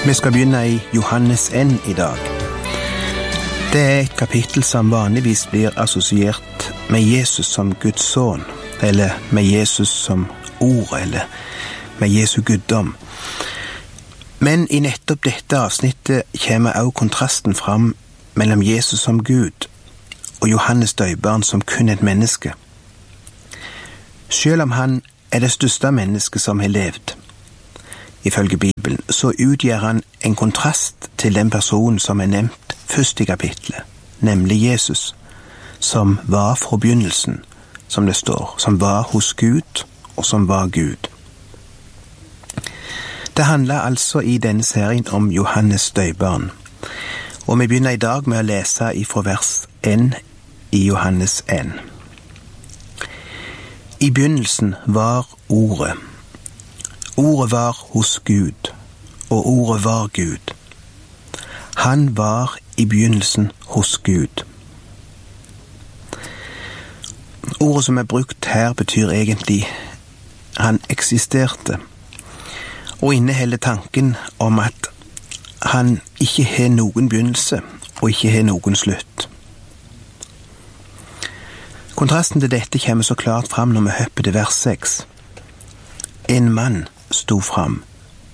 Vi skal begynne i Johannes 1 i dag. Det er et kapittel som vanligvis blir assosiert med Jesus som Guds son, eller med Jesus som ord, eller med Jesu guddom. Men i nettopp dette avsnittet kommer også kontrasten fram mellom Jesus som Gud og Johannes døperen som kun et menneske. Selv om han er det største mennesket som har levd, ifølge Bibelen, så utgjør han en kontrast til den personen som er nevnt først i kapitlet, nemlig Jesus, som var fra begynnelsen, som det står, som var hos Gud og som var Gud. Det handler altså i denne serien om Johannes døperen, og vi begynner i dag med å lese ifra vers 1 i Johannes 1. I begynnelsen var Ordet. Ordet var hos Gud, og Ordet var Gud. Han var i begynnelsen hos Gud. Ordet som er brukt her betyr egentlig han eksisterte, og inneholder tanken om at han ikke har noen begynnelse og ikke har noen slutt. Kontrasten til dette kommer så klart fram når vi hopper til vers 6. En mann stod fram.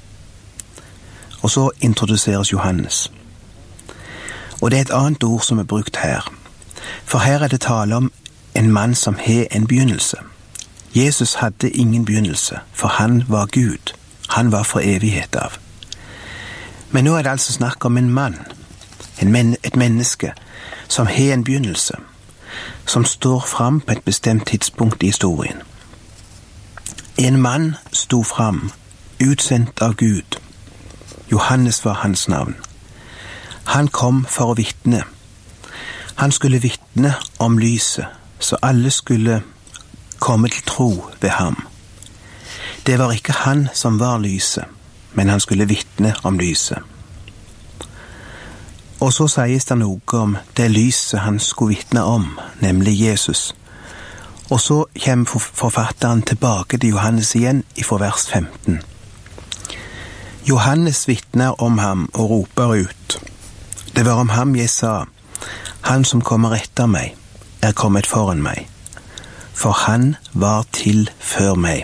Og så introduseres Johannes. Og det er et annet ord som er brukt her. For her er det tale om en mann som har en begynnelse. Jesus hadde ingen begynnelse, for han var Gud. Han var for evighet av. Men nå er det altså snakk om en mann, et menneske, som har en begynnelse, som står fram på et bestemt tidspunkt i historien. En mann stod fram, utsendt av Gud. Johannes var hans navn. Han kom for å vitne. Han skulle vitne om lyset, så alle skulle komme til tro ved ham. Det var ikke han som var lyset, men han skulle vitne om lyset. Og så sies det noe om det lyset han skulle vitne om, nemlig Jesus. Og så kommer forfatteren tilbake til Johannes igjen fra vers 15. Johannes vitner om ham og roper ut. Det var om ham jeg sa, han som kommer etter meg, er kommet foran meg, for han var til før meg.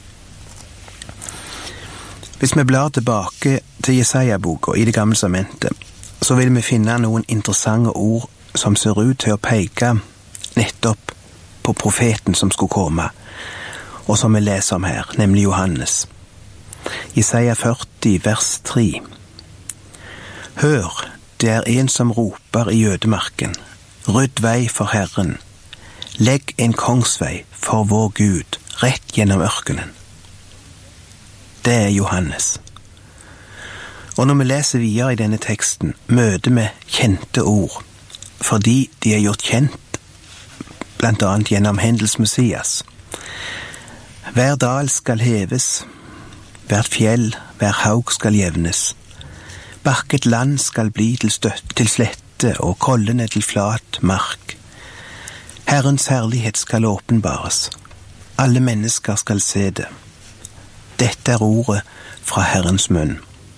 Hvis vi blar tilbake til Jesaja-boka i Det gamle testamentet, så vil vi finne noen interessante ord som ser ut til å peke nettopp på profeten som skulle komme, og som vi leser om her, nemlig Johannes. Jesaja 40, vers 3. Hør, det er en som roper i ødemarken, rydd vei for Herren, legg en kongsvei for vår Gud, rett gjennom ørkenen. Det er Johannes. Og når vi leser videre i denne teksten, møter vi kjente ord, fordi de er gjort kjent, blant annet gjennom Hendels Messias. Hver dal skal heves, hvert fjell, hver haug skal jevnes. Bakket land skal bli til slette, og kollene til flat mark. Herrens herlighet skal åpenbares. Alle mennesker skal se det. Dette er ordet fra Herrens munn.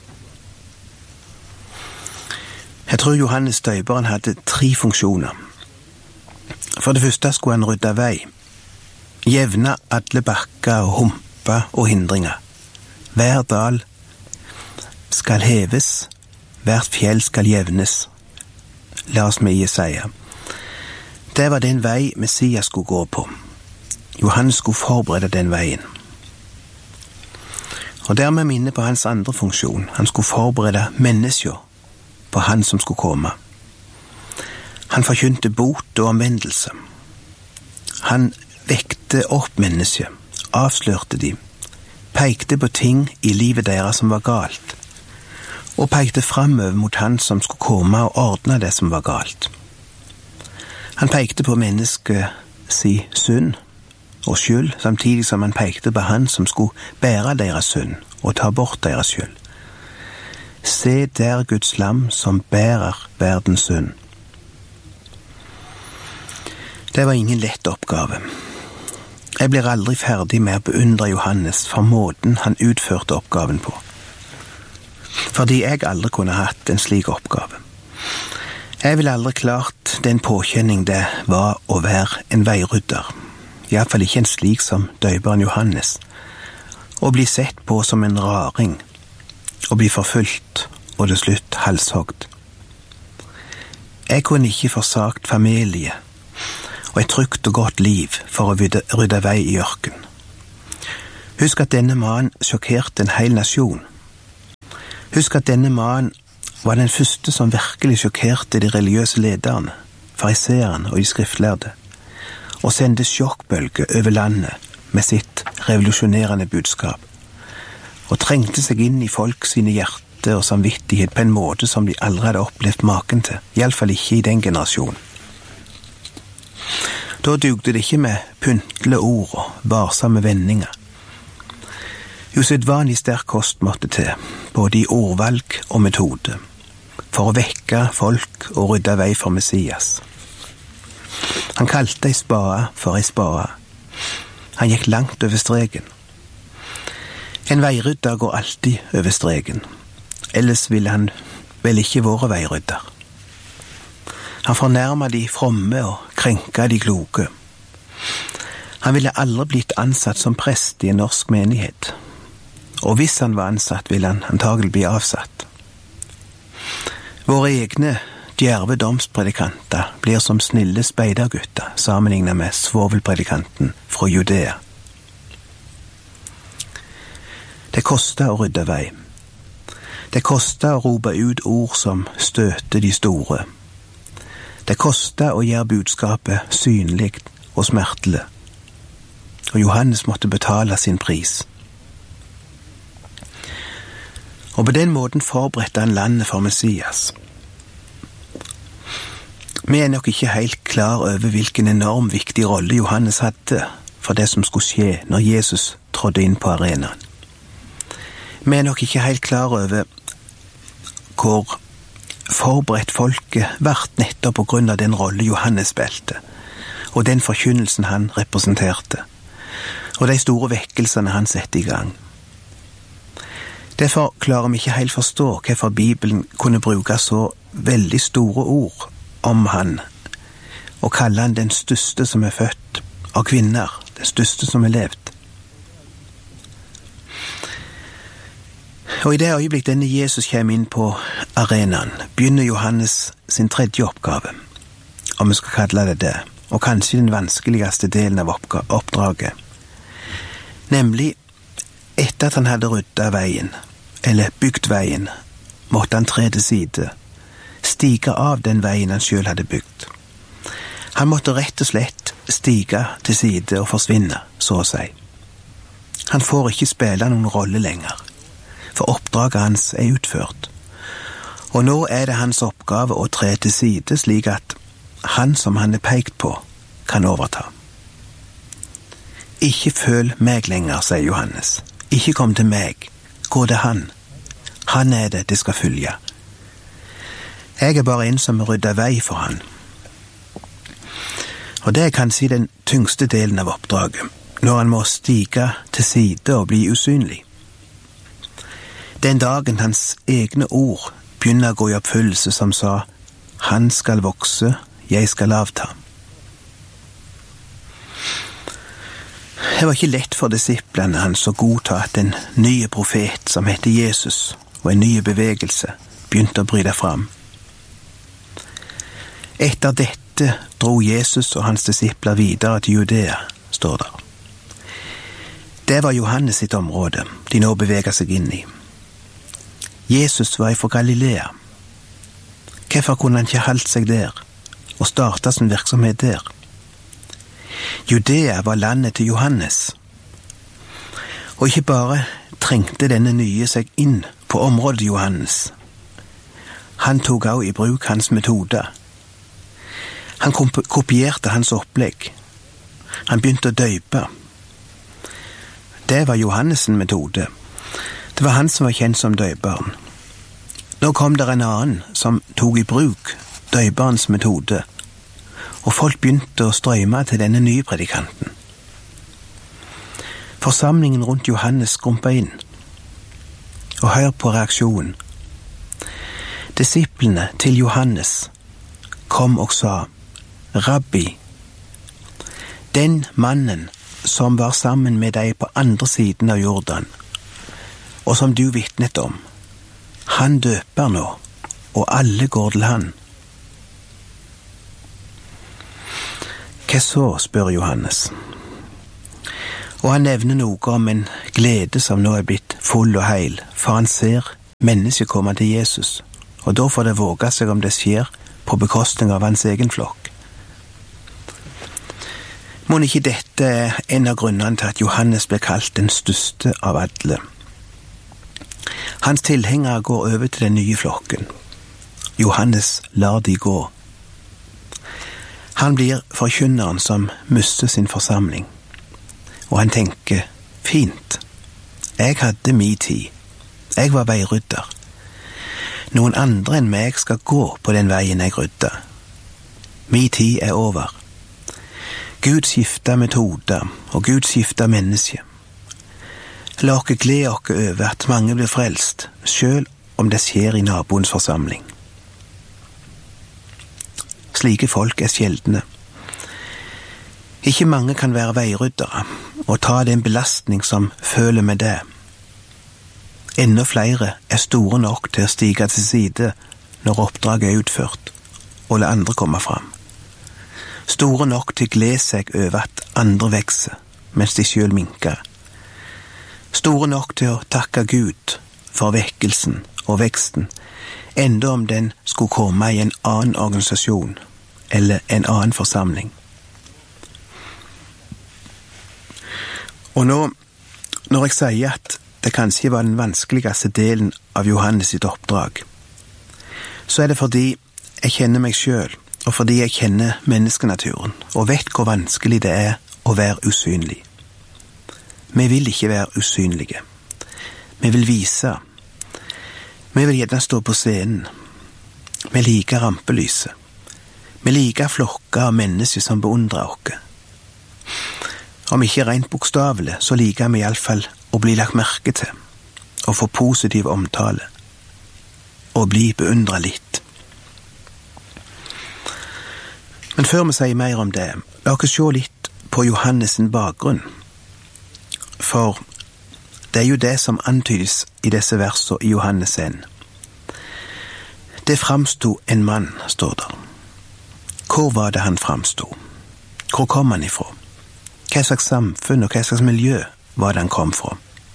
Jeg tror Johannes døperen hadde 3 funksjoner. For det første skulle han rydde vei, jevne alle bakker og humper og hindringer. Hver dal skal heves, hvert fjell skal jevnes. La oss med Jesaja. Det var den vei Messias skulle gå på. Johannes skulle forberede den veien. Og dermed minne på hans andre funksjon. Han skulle forberede mennesker på han som skulle komme. Han forkynte bot og omvendelse. Han vekte opp mennesker, avslørte dem, pekte på ting i livet deres som var galt, og pekte fremover mot han som skulle komme og ordne det som var galt. Han pekte på menneskets synd og skyld, samtidig som han pekte på han som skulle bære deres synd og ta bort deres skyld. Se der Guds lam som bærer verdens synd. Det var ingen lett oppgave. Jeg blir aldri ferdig med å beundre Johannes for måten han utførte oppgaven på. fordi jeg aldri kunne hatt en slik oppgave. Jeg ville aldri klart den påkjenning det var å være en veirydder, i hvert fall ikke en slik som døperen Johannes, å bli sett på som en raring, å bli forfulgt og til slutt halshogd. Jeg kunne ikke forsagt familie og et trygt og godt liv for å rydde vei i ørken. Husk at denne mannen sjokkerte en hel nasjon. Husk at denne mannen var den første som virkelig sjokkerte de religiøse lederne, fariseerne og de skriftlærde, og sendte sjokkbølge over landet med sitt revolusjonerende budskap, og trengte seg inn i folk sine hjerte og samvittighet på en måte som de aldri hadde opplevd maken til, i alle fall ikke i den generasjonen. Da dugde det ikke med pyntle ord og varsomme vendinger. Usedvanlig sterk kost måtte til, både i ordvalg og metode, for å vekke folk og rydde vei for Messias. Han kalte ei spade for ei spade. Han gikk langt over streken. En veirydder går alltid over streken, ellers ville han vel ikke vært veirydder. Han fornærmet de fromme og krenket de kloke. Han ville aldri blitt ansatt som prest i en norsk menighet, og hvis han var ansatt ville han antagelig bli avsatt. Våre egne djerve domspredikanter blir som snille speidergutter sammenlignet med svovelpredikanten fra Judea. Det koster å rydde vei. Det koster å rope ut ord som støter de store. Det koster å gjøre budskapet synlig og smertelig. Og Johannes måtte betale sin pris. Og på den måten forberedte han landet for Messias. Vi er nok ikke helt klar over hvilken enorm viktig rolle Johannes hadde for det som skulle skje når Jesus trådte inn på arenaen. Vi er nok ikke helt klar over hvor forberedt folket vart nettopp på grunn av den rolle Johannes spilte, og den forkynnelsen han representerte, og de store vekkelsene han sette i gang. Derfor klarer vi ikke helt forstå hvorfor Bibelen kunne bruke så veldig store ord om han, og kalle han den største som er født av kvinner, den største som er levd. Og i det øyeblikk denne Jesus kommer inn på arenaen, begynner Johannes sin tredje oppgave, om vi skal kalle det det, og kanskje den vanskeligste delen av oppdraget. Nemlig, etter at han hadde ryddet veien, eller bygd veien, måtte han tre til side, stige av den veien han selv hadde bygd. Han måtte rett og slett stige til side og forsvinne, så å si. Han får ikke spille noen rolle lenger, for oppdraget hans er utført. Og nå er det hans oppgave å tre til side slik at han som han er pekt på, kan overta. Ikke følg meg lenger, sier Johannes. Ikke kom til meg, gå til han. Han er det skal følge. Jeg er bare en som rydder vei for han. Og det er kanskje den tyngste delen av oppdraget, når han må stige til side og bli usynlig. Den dagen hans egne ord begynner å gå i oppfyllelse som sa, han skal vokse, jeg skal avta. Det var ikke lett for disiplene hans å godta at en ny profet som heter Jesus og en ny bevegelse begynte å bryte fram. Etter dette dro Jesus og hans disipler videre til Judea, står der. Det var Johannes sitt område de nå beveger seg inn i. Jesus var fra Galilea. Hvorfor kunne han ikke holdt seg der og starte sin virksomhet der? Judea var landet til Johannes. Og ikke bare trengte denne nye seg inn på området til Johannes. Han tok også i bruk hans metoder. Han kopierte hans opplegg. Han begynte å døype. Det var Johannes' metode. Det var han som var kjent som døyperen. Nå kom der en annen som tok i bruk døyperens metode, og folk begynte å strømme til denne nye predikanten. Forsamlingen rundt Johannes skrumpa inn, og hør på reaksjonen. Disiplene til Johannes kom og sa, Rabbi, den mannen som var sammen med deg på andre siden av Jordan, og som du vitnet om, han døper nå, og alle går til han. Hva så, spør Johannes. Og han nevner noe om en glede som nå er blitt full og heil, for han ser mennesket komme til Jesus, og da får det våge seg om det skjer på bekostning av hans egen flokk. Må ikke dette er en av grunnene til at Johannes ble kalt den største av alle. Hans tilhengere går over til den nye flokken. Johannes lar de gå. Han blir forkynneren som mister sin forsamling. Og han tenker, fint, jeg hadde min tid. Jeg var veirydder. Noen andre enn meg skal gå på den veien jeg rydda. Min tid er over. Gud skifter metoder, og Gud skifter mennesker. La oss glede oss over at mange blir frelst, selv om det skjer i naboens forsamling. Slike folk er sjeldne. Ikke mange kan være veiryddere og ta den belastning som føler med det. Enda flere er store nok til å stige til side når oppdraget er utført, og la andre komme fram. Store nok til å glede seg over at andre vekser, mens de selv minker. Store nok til å takke Gud for vekkelsen og veksten, enda om den skulle komme i en annen organisasjon eller en annen forsamling. Og nå, når jeg sier at det kanskje var den vanskeligste delen av Johannes sitt oppdrag, så er det fordi jeg kjenner meg selv, og fordi jeg kjenner menneskenaturen, og vet hvor vanskelig det er å være usynlig. Vi vil ikke være usynlige. Vi vil vise. Vi vil gjerne stå på scenen. Vi liker rampelyset. Vi liker flokker av mennesker som beundrer oss. Om ikke rent bokstavelig, så liker vi i alle fall å bli lagt merke til, og få positiv omtale, og bli beundret litt. Men før vi sier mer om det, la oss se litt på Johannes' bakgrunn. For det er jo det som antydes i disse versene i Johannes 1. Det framstod en mann, står der. Hvor var det han framstod? Hvor kom han ifra? Hva slags samfunn og hva slags miljø var det han kom fra?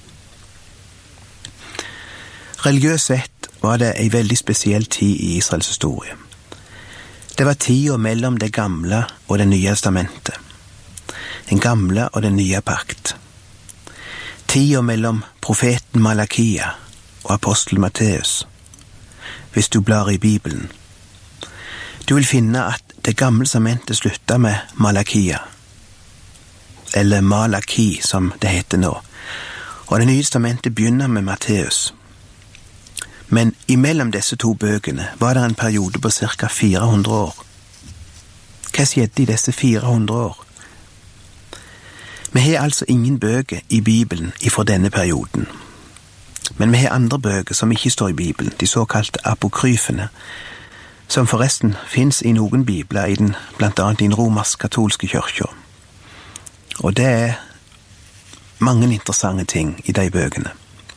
Religiøst sett var det en veldig spesiell tid i Israels historie. Det var tiden mellom det gamle og det nye testamentet. Den gamle og den nye pakt. Tiden mellom profeten Malakia og apostel Matteus. Hvis du blar i Bibelen. Du vil finne at det gamle testamentet slutter med Malakia, eller Malaki som det heter nå, og det nye testamentet begynner med Matteus. Men imellom disse to bøkene var det en periode på ca. 400 år. Hva skjedde i disse 400 år? Vi har altså ingen bøker i Bibelen ifra denne perioden. Men vi har andre bøker som ikke står i Bibelen, de såkalte apokryfene, som forresten finnes i noen bibler i den, blant annet i den romersk-katolske kirka. Og det er mange interessante ting i de bøkene.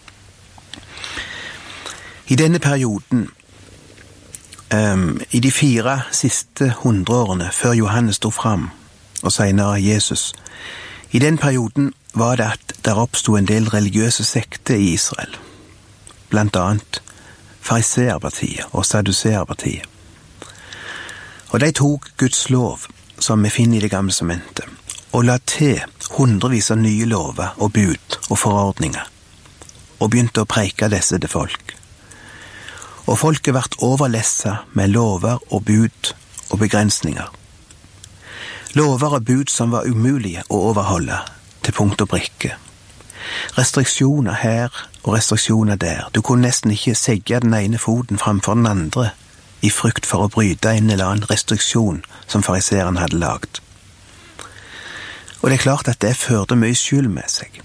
I denne perioden, i de 4 siste 100 årene før Johannes stod fram, og senere Jesus, i den perioden var det at der oppstod en del religiøse sekter i Israel, blant annet fariseerpartiet og saduseerpartiet. Og de tok Guds lov, som vi finner i det gamle testamentet, og la til hundrevis av nye lover og bud og forordninger, og begynte å preike disse til folk. Og folket ble overlesset med lover og bud og begrensninger. Lover og bud som var umulige å overholde til punkt og brikke. Restriksjoner her og restriksjoner der. Du kunne nesten ikke segge den ene foten framfor den andre i frykt for å bryte en eller annen restriksjon som fariseeren hadde lagt. Og det er klart at det førte mye skyld med seg.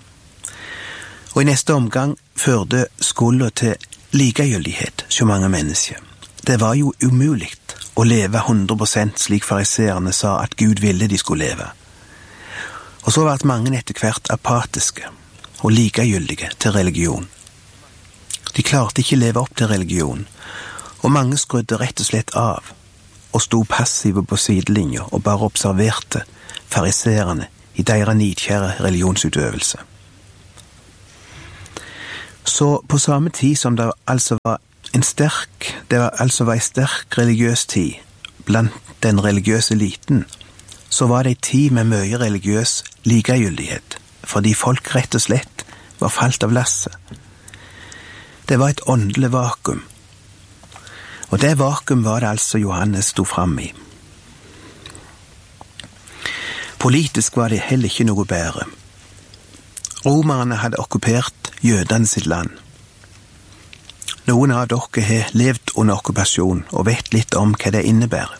Og i neste omgang førte skulda til likegyldighet så mange mennesker. det var jo umulig å leve 100% slik fariseerne sa at Gud ville de skulle leve. Og så var mange etter hvert apatiske og likegyldige til religion. De klarte ikke leve opp til religion, og mange skrudde rett og slett av og sto passive på sidelinja og bare observerte fariseerne i deres nidkjære religionsutøvelse. Så på samme tid som det altså var en sterk religiøs tid blant den religiøse eliten, så var det en tid med mye religiøs likegyldighet, fordi folk rett og slett var falt av lasset. Det var et åndelig vakuum, og det vakuum var det altså Johannes stod fram i. Politisk var det heller ikke noe bedre. Romerne hadde okkupert jødene sitt land. Noen av dere har levd under okkupasjon og vet litt om hva det innebærer.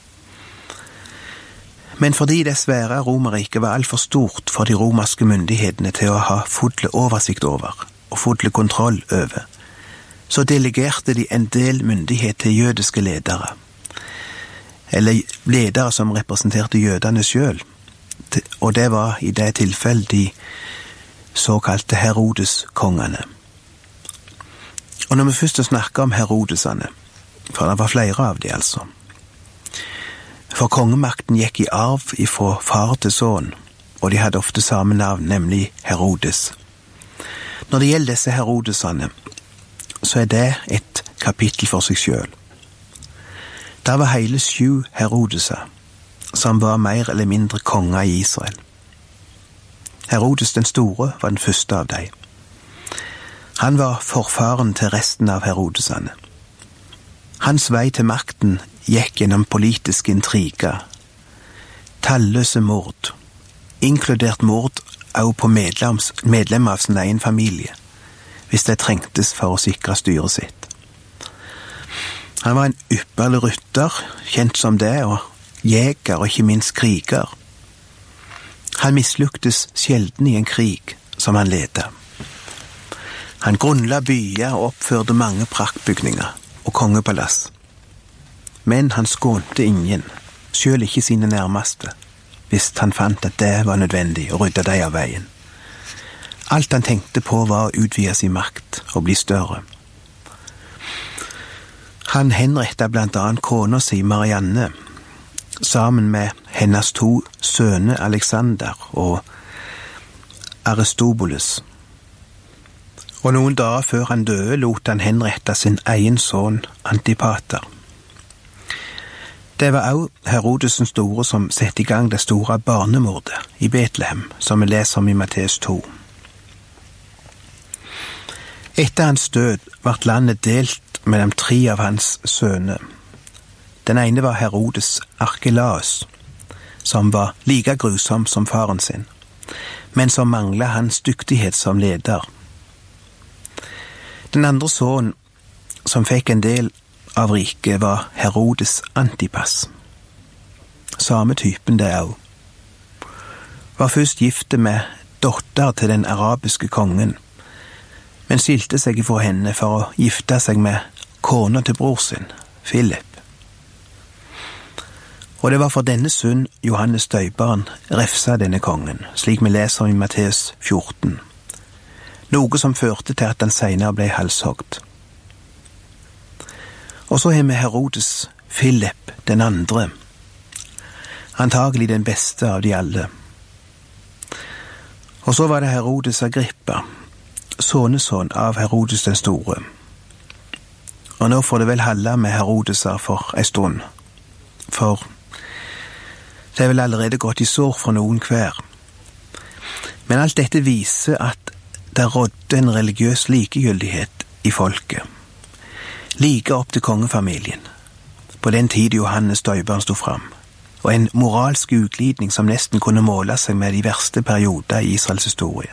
Men fordi det svære Romerriket var alt for stort for de romerske myndighetene til å ha full oversikt over og full kontroll over, så delegerte de en del myndighet til jødiske ledere, eller ledere som representerte jødene selv, og det var i det tilfellet de såkalte Herodes-kongene. Og når vi først snakker om Herodesene, for det var flere av de altså, for kongemakten gikk i arv fra far til sønn, og de hadde ofte samme navn, nemlig Herodes. Når det gjelder disse Herodesene, så er det et kapittel for seg selv. Det var hele 7 Herodeser, som var mer eller mindre konger i Israel. Herodes den store var den første av dem. Han var forfaren til resten av Herodesene. Hans vei til makten gikk gjennom politiske intriger, talløse mord, inkludert mord også på medlemmer av sin egen familie, hvis det trengtes for å sikre styret sitt. Han var en ypperlig rytter, kjent som det, og jeger og ikke minst kriger. Han mislyktes sjelden i en krig som han ledet. Han grunnla byer og oppførte mange praktbygninger og kongepalass. Men han skånte ingen, selv ikke sine nærmeste, hvis han fant at det var nødvendig å rydde dem av veien. Alt han tenkte på var å utvide sin makt og bli større. Han henrettet blant annet kona si Marianne, sammen med hennes 2 sønner Alexander og Aristobulus. Og noen dager før han døde lot han henrette sin egen sønn Antipater. Det var også Herodes den store som sette i gang det store barnemordet i Betlehem, som vi leser om i Matteus 2. Etter hans død ble landet delt mellom 3 av hans sønner. Den ene var Herodes Arkelaus, som var like grusom som faren sin, men som manglet hans dyktighet som leder. Den andre sønnen som fikk en del av riket var Herodes Antipas. Samme typen det også. Var først gifte med dotter til den arabiske kongen, men skilte seg fra henne for å gifte seg med kona til bror sin, Philip. Og det var for denne sønn Johannes døperen refsa denne kongen, slik vi leser i Matteus 14. Noe som førte til at han senere ble halshogd. Og så har vi Herodes Philip den andre, antagelig den beste av de alle. Og så var det Herodes Agrippa, sønnesønn av Herodes den store. Og nå får det vel holde med Herodeser for en stund, for det er vel allerede gått i sår for noen hver. Men alt dette viser at det rådde en religiøs likegyldighet i folket, like opp til kongefamilien, på den tid Johannes døperen stod fram, og en moralsk utglidning som nesten kunne måle seg med de verste perioder i Israels historie.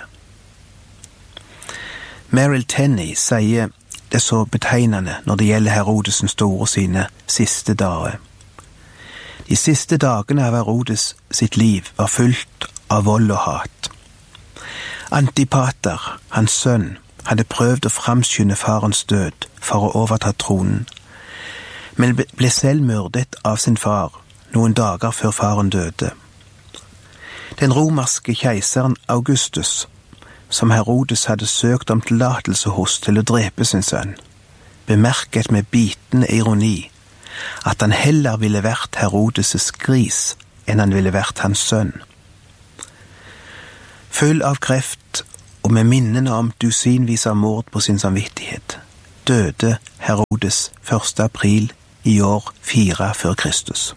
Merrill Tenney sier det så betegnende når det gjelder Herodes den store sine siste dager. De siste dagene av Herodes sitt liv var fullt av vold og hat. Antipater, hans sønn, hadde prøvd å framskynde farens død for å overta tronen, men ble selv myrdet av sin far noen dager før faren døde. Den romerske keiseren Augustus, som Herodes hadde søkt om tillatelse hos til å drepe sin sønn, bemerket med bitende ironi at han heller ville vært Herodes' gris enn han ville vært hans sønn. Full av kreft og med minnene om dusinvis av mord på sin samvittighet, døde Herodes 1. april i år 4 før Kristus.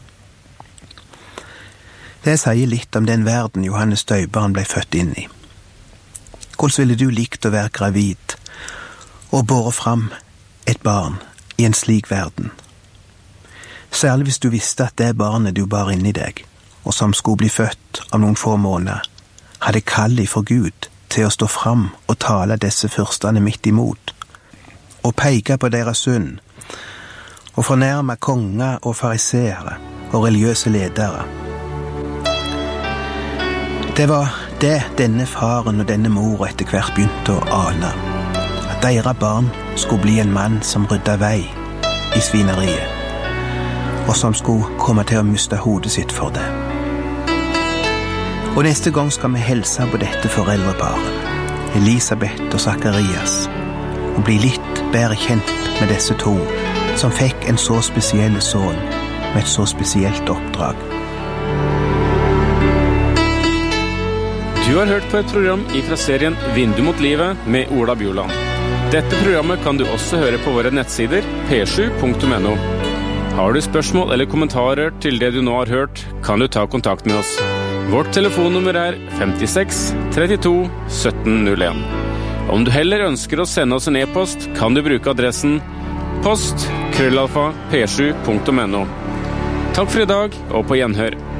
Det sier litt om den verden Johannes Døperen ble født inn i. Hvordan ville du likt å være gravid og båre fram et barn i en slik verden? Særlig hvis du visste at det barnet du bar inn i deg, og som skulle bli født om noen få måneder, hadde kall ifra Gud til å stå fram og tale disse fyrstene midt imot, og peke på deres synd, og fornærme konger og fariseere og religiøse ledere. Det var det denne faren og denne mor etter hvert begynte å ane, at deres barn skulle bli en mann som rydda vei i svineriet, og som skulle komme til å miste hodet sitt for det. Og neste gang skal vi hilse på dette foreldreparet, Elisabeth og Zacharias, og bli litt bedre kjent med disse to, som fikk en så spesiell sønn med et så spesielt oppdrag. Du har hørt på et program fra serien Vindu mot livet med Ola Bjoland. Dette programmet kan du også høre på våre nettsider p7.no. Har du spørsmål eller kommentarer til det du nå har hørt, kan du ta kontakt med oss. Vårt telefonnummer 56 32 1701. Om du heller ønsker å sende oss en e-post, kan du bruke adressen post@p7.no. Takk for i dag, og på gjenhør.